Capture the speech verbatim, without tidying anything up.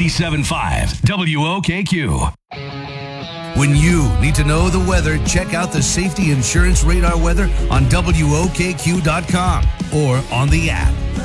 ninety-seven point five W O K Q. When you need to know the weather, check out the Safety Insurance Radar weather on W O K Q dot com or on the app.